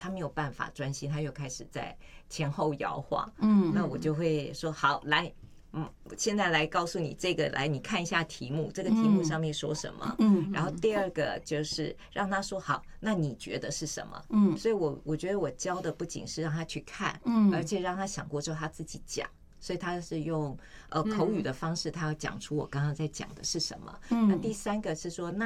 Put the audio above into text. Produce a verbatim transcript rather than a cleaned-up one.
他没有办法专心，他又开始在前后摇晃。 嗯， 那我就会说好，来，嗯，现在来告诉你这个，来你看一下题目，这个题目上面说什么。 嗯， 然后第二个就是让他说好，那你觉得是什么？ 嗯， 所以我我觉得我教的不仅是让他去看， 嗯， 而且让他想过之后他自己讲。所以他是用呃口语的方式，他要讲出我刚刚在讲的是什么。那第三个是说，那